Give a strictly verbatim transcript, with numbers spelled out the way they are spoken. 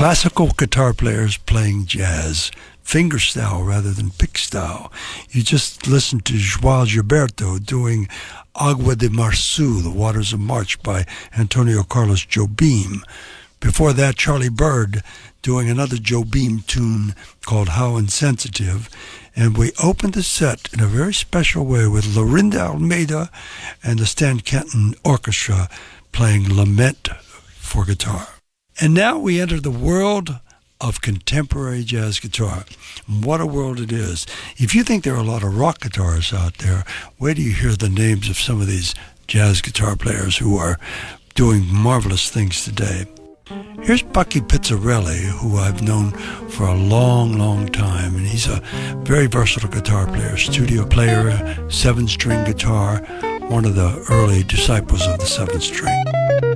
classical guitar players playing jazz, fingerstyle rather than pick style. You just listened to Joao Gilberto doing Agua de Marçu, The Waters of March by Antonio Carlos Jobim. Before that, Charlie Byrd doing another Jobim tune called How Insensitive. And we opened the set in a very special way with Lorinda Almeida and the Stan Kenton Orchestra playing Lament for guitar. And now we enter the world of contemporary jazz guitar. What a world it is. If you think there are a lot of rock guitarists out there, where do you hear the names of some of these jazz guitar players who are doing marvelous things today? Here's Bucky Pizzarelli, who I've known for a long, long time, and he's a very versatile guitar player, studio player, seven-string guitar, one of the early disciples of the seven-string.